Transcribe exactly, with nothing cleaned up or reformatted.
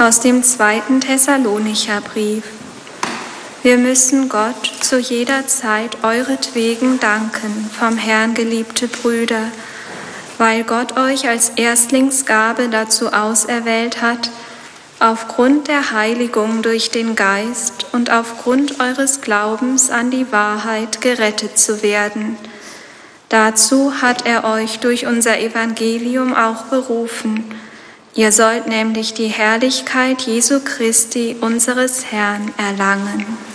Aus dem zweiten Thessalonicher Brief. Wir müssen Gott zu jeder Zeit euretwegen danken, vom Herrn geliebte Brüder, weil Gott euch als Erstlingsgabe dazu auserwählt hat, aufgrund der Heiligung durch den Geist und aufgrund eures Glaubens an die Wahrheit gerettet zu werden. Dazu hat er euch durch unser Evangelium auch berufen. Ihr sollt nämlich die Herrlichkeit Jesu Christi, unseres Herrn, erlangen.